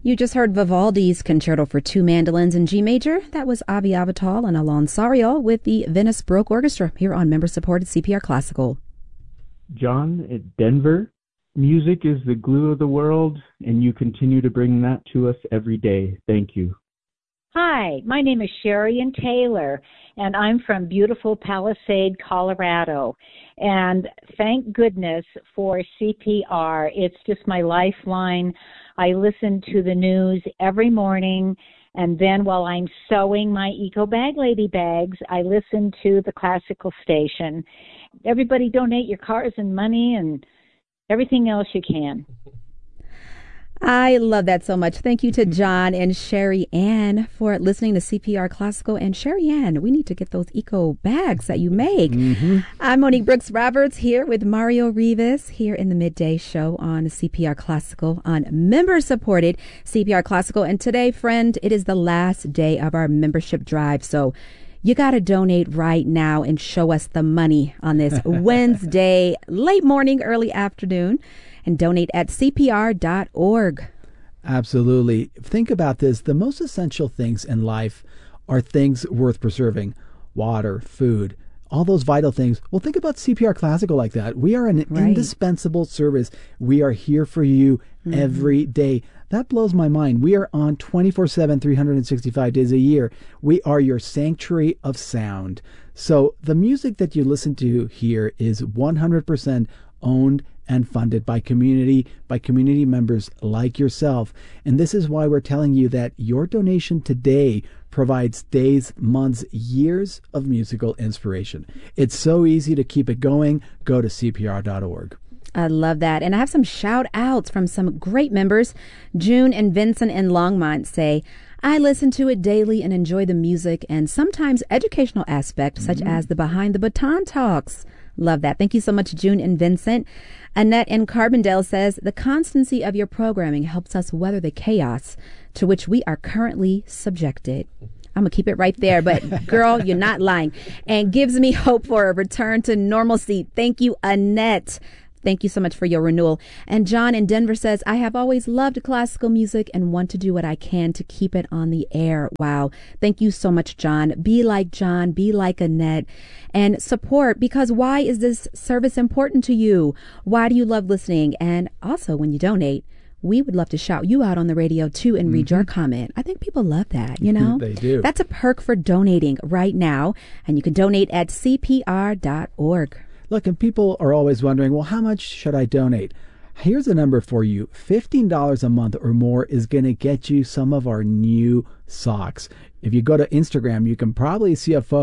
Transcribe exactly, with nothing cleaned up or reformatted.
You just heard Vivaldi's Concerto for Two Mandolins in G Major. That was Avi Avital and Alon Sariel with the Venice Baroque Orchestra here on member-supported C P R Classical. John at Denver. Music is the glue of the world, and you continue to bring that to us every day. Thank you. Hi, my name is Sherry Ann Taylor, and I'm from beautiful Palisade, Colorado. And thank goodness for C P R. It's just my lifeline. I listen to the news every morning, and then while I'm sewing my Eco Bag Lady bags, I listen to the classical station. Everybody donate your cars and money and everything else you can. I love that so much. Thank you to John and Sherry Ann for listening to C P R Classical. And Sherry Ann, we need to get those eco bags that you make. Mm-hmm. I'm Monique Brooks Roberts here with Mario Rivas here in the midday show on C P R Classical on member-supported C P R Classical. And today, friend, it is the last day of our membership drive. So you got to donate right now and show us the money on this Wednesday, late morning, early afternoon. And donate at C P R dot org. Absolutely. Think about this. The most essential things in life are things worth preserving. Water, food, all those vital things. Well, think about C P R Classical like that. We are an right. indispensable service. We are here for you mm-hmm. every day. That blows my mind. We are on twenty-four seven, three hundred sixty-five days a year. We are your sanctuary of sound. So the music that you listen to here is one hundred percent owned and funded by community, by community members like yourself. And this is why we're telling you that your donation today provides days, months, years of musical inspiration. It's so easy to keep it going. Go to C P R dot org. I love that. And I have some shout outs from some great members. June and Vincent in Longmont say, I listen to it daily and enjoy the music and sometimes educational aspects such mm-hmm. as the Behind the Baton talks. Love that. Thank you so much, June and Vincent. Annette in Carbondale says, the constancy of your programming helps us weather the chaos to which we are currently subjected. I'm going to keep it right there, but girl, you're not lying. And gives me hope for a return to normalcy. Thank you, Annette. Thank you so much for your renewal. And John in Denver says, I have always loved classical music and want to do what I can to keep it on the air. Wow. Thank you so much, John. Be like John, be like Annette, and support, because why is this service important to you? Why do you love listening? And also, when you donate, we would love to shout you out on the radio, too, and read mm-hmm. your comment. I think people love that, you know? They do. That's a perk for donating right now, and you can donate at C P R dot org. Look, and people are always wondering, well, how much should I donate? Here's a number for you. fifteen dollars a month or more is going to get you some of our new socks. If you go to Instagram, you can probably see a photo